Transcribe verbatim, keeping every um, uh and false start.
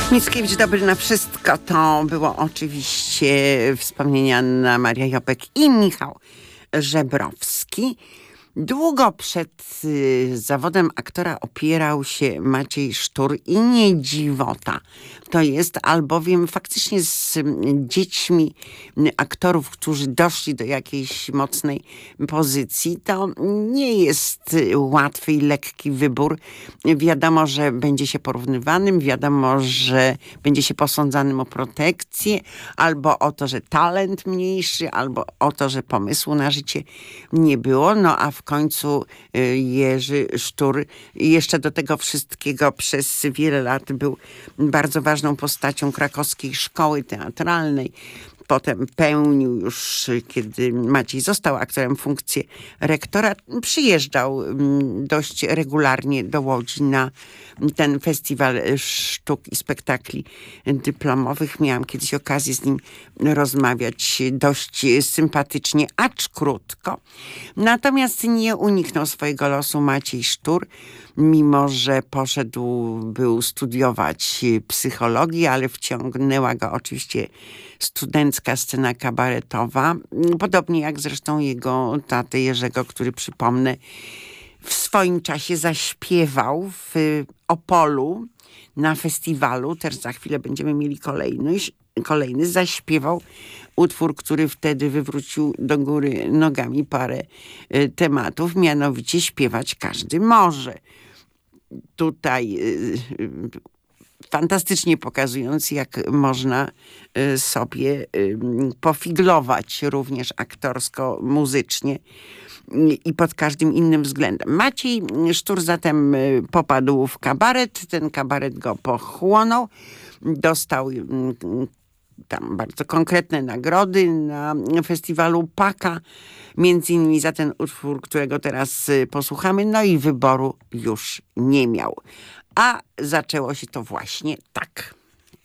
Mickiewicz dobry na wszystko to było oczywiście wspomnienia Anna Maria Jopek i Michał Żebrowski. Długo przed y, zawodem aktora opierał się Maciej Sztur i nie dziwota. To jest, albowiem faktycznie z y, dziećmi y, aktorów, którzy doszli do jakiejś mocnej pozycji, to nie jest y, łatwy i lekki wybór. Wiadomo, że będzie się porównywanym, wiadomo, że będzie się posądzanym o protekcję, albo o to, że talent mniejszy, albo o to, że pomysłu na życie nie było. No a w końcu Jerzy Sztur jeszcze do tego wszystkiego przez wiele lat był bardzo ważną postacią krakowskiej szkoły teatralnej. Potem pełnił już, kiedy Maciej został aktorem, funkcję rektora. Przyjeżdżał dość regularnie do Łodzi na ten festiwal sztuk i spektakli dyplomowych. Miałam kiedyś okazję z nim rozmawiać dość sympatycznie, acz krótko. Natomiast nie uniknął swojego losu Maciej Sztur, mimo że poszedł, był studiować psychologię, ale wciągnęła go oczywiście studencka scena kabaretowa, podobnie jak zresztą jego tatę Jerzego, który, przypomnę, w swoim czasie zaśpiewał w Opolu na festiwalu, też za chwilę będziemy mieli kolejny, kolejny zaśpiewał utwór, który wtedy wywrócił do góry nogami parę tematów, mianowicie Śpiewać każdy może. Tutaj fantastycznie pokazując, jak można sobie pofiglować również aktorsko, muzycznie i pod każdym innym względem. Maciej Sztur zatem popadł w kabaret, ten kabaret go pochłonął, dostał tam bardzo konkretne nagrody na festiwalu Paka, między innymi za ten utwór, którego teraz posłuchamy, no i wyboru już nie miał. A zaczęło się to właśnie tak.